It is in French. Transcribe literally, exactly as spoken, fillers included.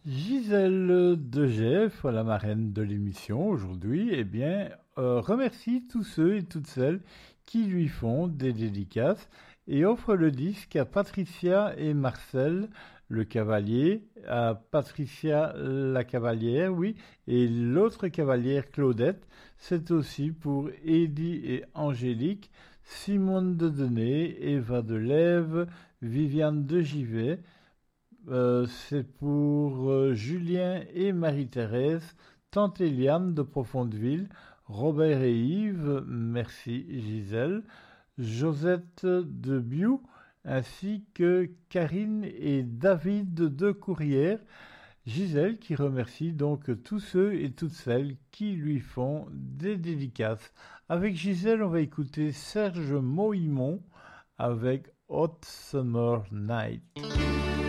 Gisèle de Geff, la marraine de l'émission aujourd'hui, eh bien, euh, remercie tous ceux et toutes celles qui lui font des dédicaces et offre le disque à Patricia et Marcel le Cavalier, à Patricia la Cavalière, oui, et l'autre cavalière Claudette. C'est aussi pour Eddie et Angélique, Simone de Denay, Eva de Lève, Viviane de Givet. Euh, c'est pour euh, Julien et Marie-Thérèse, Tante Eliane de Profondeville, Robert et Yves, merci Gisèle, Josette de Biou, ainsi que Karine et David de Courrières. Gisèle qui remercie donc tous ceux et toutes celles qui lui font des dédicaces. Avec Gisèle, on va écouter Serge Mohimon avec Hot Summer Night.